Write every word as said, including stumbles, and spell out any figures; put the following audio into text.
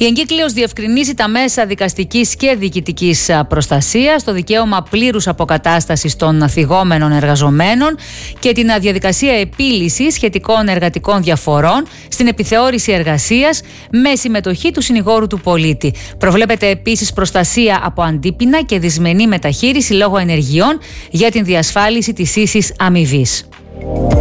Η εγκύκλειος διευκρινίζει τα μέσα δικαστικής και διοικητικής προστασίας, το δικαίωμα πλήρους αποκατάστασης των θυγόμενων εργαζομένων και την διαδικασία επίλυσης σχετικών εργατικών διαφορών στην επιθεώρηση εργασίας με συμμετοχή του συνηγόρου του πολίτη. Προβλέπεται επίσης προστασία από αντίπεινα και δυσμενή μεταχείριση λόγω ενεργειών για την διασφάλιση της ίσης αμοιβής.